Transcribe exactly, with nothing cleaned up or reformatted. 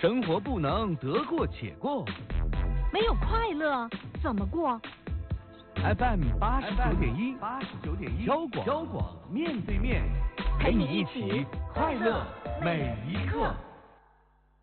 生活不能得过且过， 没有快乐怎么过 ？F M 八十九点一，八十九点一，交广交广面对面，陪你一起快乐每一刻。